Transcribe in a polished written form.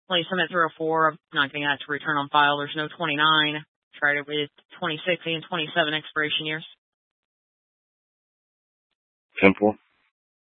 Play Summit 304. I'm not getting that to return on file. There's no 29. Tried it with 26 and 27 expiration years. 10-4.